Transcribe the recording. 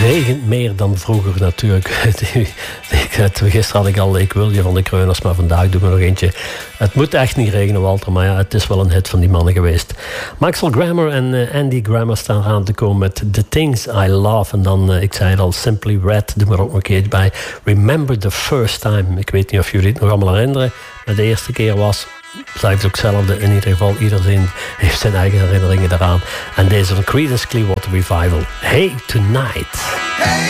regent meer dan vroeger natuurlijk. Gisteren had ik al Ik wil je van de Kreuners, maar vandaag doen we nog eentje. Het moet echt niet regenen, Walter, maar ja, het is wel een hit van die mannen geweest. Maxwell Grammer en Andy Grammer staan aan te komen met The Things I Love. En dan, ik zei het al, Simply Red, doe maar ook nog een keer bij. Remember the First Time. Ik weet niet of jullie het nog allemaal herinneren, maar de eerste keer was... Zij het ook hetzelfde. In ieder geval, iedereen heeft zijn eigen herinneringen daaraan. En deze van Creedence Clearwater Revival. Hey Tonight. Hey!